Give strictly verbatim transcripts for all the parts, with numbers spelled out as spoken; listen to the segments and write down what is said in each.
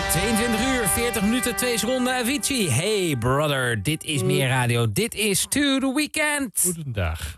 tweeëntwintig uur, veertig minuten, twee seconden, Avicii. Hey brother, dit is Meer Radio. Dit is To The Weekend. Goedendag.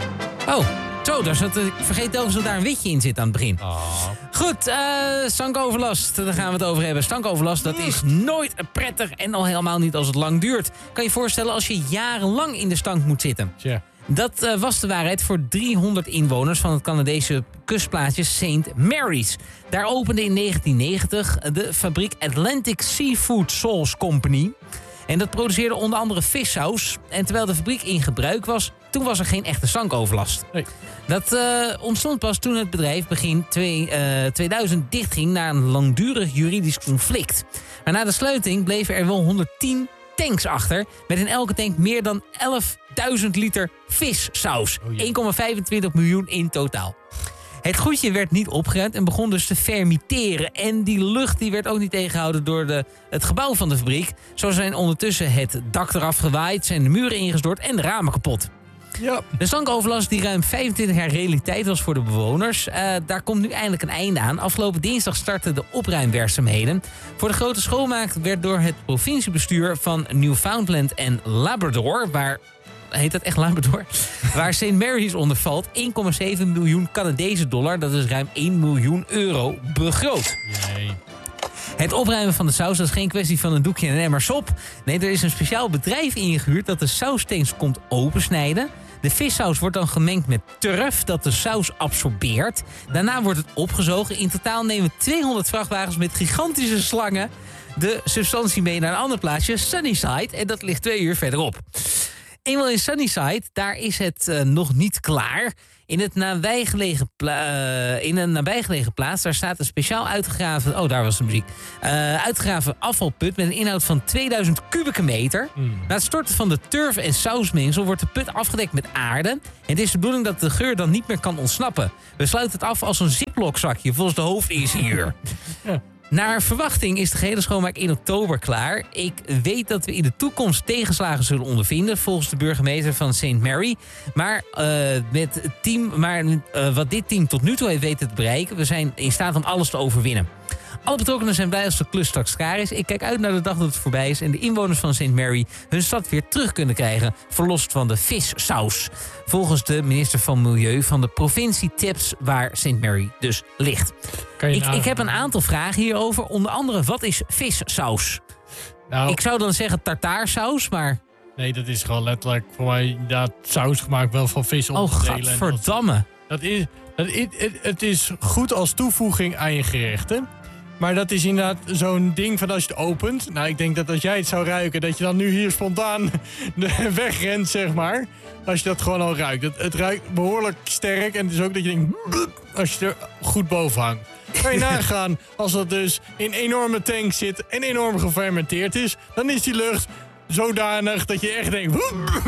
Oh, zo, daar zat, ik vergeet telkens dat daar een witje in zit aan het begin. Oh. Goed, uh, stankoverlast, daar gaan we het over hebben. Stankoverlast, dat is nooit prettig en al helemaal niet als het lang duurt. Kan je je voorstellen als je jarenlang in de stank moet zitten? Tja. Dat uh, was de waarheid voor driehonderd inwoners van het Canadese kustplaatsje Saint Mary's. Daar opende in negentien negentig de fabriek Atlantic Seafood Sauce Company. En dat produceerde onder andere vissaus. En terwijl de fabriek in gebruik was, toen was er geen echte stankoverlast. Nee. Dat uh, ontstond pas toen het bedrijf begin twee, uh, tweeduizend dichtging na een langdurig juridisch conflict. Maar na de sluiting bleven er wel honderdtien tanks achter, met in elke tank meer dan elfduizend liter vissaus. Oh, één komma vijfentwintig miljoen in totaal. Het goedje werd niet opgeruimd en begon dus te fermenteren. En die lucht die werd ook niet tegengehouden door de, het gebouw van de fabriek. Zo zijn ondertussen het dak eraf gewaaid, zijn de muren ingestort en de ramen kapot. Ja. De stankoverlast die ruim vijfentwintig jaar realiteit was voor de bewoners. Uh, daar komt nu eindelijk een einde aan. Afgelopen dinsdag startten de opruimwerkzaamheden. Voor de grote schoonmaak werd door het provinciebestuur van Newfoundland en Labrador, waar heet dat echt Labrador? Waar Saint Mary's onder valt, één komma zeven miljoen Canadese dollar, dat is ruim één miljoen euro, begroot. Jee. Het opruimen van de saus, dat is geen kwestie van een doekje en een emmer sop. Nee, er is een speciaal bedrijf ingehuurd dat de saustanks komt opensnijden. De vissaus wordt dan gemengd met turf dat de saus absorbeert. Daarna wordt het opgezogen. In totaal nemen tweehonderd vrachtwagens met gigantische slangen de substantie mee naar een ander plaatsje, Sunnyside. En dat ligt twee uur verderop. Eenmaal in Sunnyside, daar is het uh, nog niet klaar. In, het nabijgelegen pla- uh, in een nabijgelegen plaats, daar staat een speciaal uitgegraven, oh daar was de muziek, uh, uitgegraven afvalput met een inhoud van tweeduizend kubieke meter. Mm. Na het storten van de turf- en sausmengsel wordt de put afgedekt met aarde. En het is de bedoeling dat de geur dan niet meer kan ontsnappen. We sluiten het af als een ziplockzakje, volgens de hoofdingenieur. Ja. Naar verwachting is de gehele schoonmaak in oktober klaar. Ik weet dat we in de toekomst tegenslagen zullen ondervinden, volgens de burgemeester van Saint Mary. Maar, uh, met het team, maar uh, wat dit team tot nu toe heeft weten te bereiken, we zijn in staat om alles te overwinnen. Alle betrokkenen zijn blij als de klus straks klaar is. Ik kijk uit naar de dag dat het voorbij is en de inwoners van Saint Mary hun stad weer terug kunnen krijgen, verlost van de vissaus. Volgens de minister van Milieu van de provincie Tips, waar Saint Mary dus ligt. Ik, ik heb een aantal vragen hierover. Onder andere, wat is vissaus? Nou, ik zou dan zeggen tartaarsaus, maar nee, dat is gewoon letterlijk voor mij inderdaad saus gemaakt wel van vis oh, onderdelen. gadverdamme. Dat is, dat is, het, het is goed als toevoeging aan je gerechten. Maar dat is inderdaad zo'n ding van als je het opent. Nou, ik denk dat als jij het zou ruiken, dat je dan nu hier spontaan wegrent, zeg maar. Als je dat gewoon al ruikt. Het, het ruikt behoorlijk sterk. En het is ook dat je denkt, als je er goed boven hangt. Kan je nagaan, als dat dus in enorme tank zit en enorm gefermenteerd is, dan is die lucht zodanig dat je echt denkt,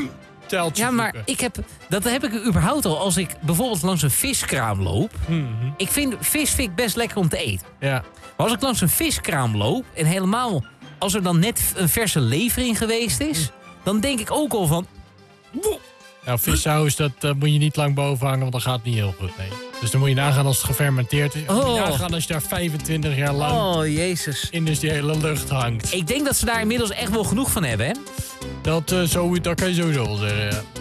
ja, maar ik heb, dat heb ik überhaupt al als ik bijvoorbeeld langs een viskraam loop. Mm-hmm. Ik vind vis vind ik best lekker om te eten. Ja. Maar als ik langs een viskraam loop en helemaal als er dan net een verse levering geweest is, dan denk ik ook al van, nou, vissaus, dat uh, moet je niet lang boven hangen, want dan gaat het niet heel goed. Nee. Dus dan moet je nagaan als het gefermenteerd is. Oh. Moet je nagaan als je daar vijfentwintig jaar lang oh jezus, in dus die hele lucht hangt. Ik denk dat ze daar inmiddels echt wel genoeg van hebben, hè? Dat, uh, zo, dat kan je sowieso wel zeggen, ja.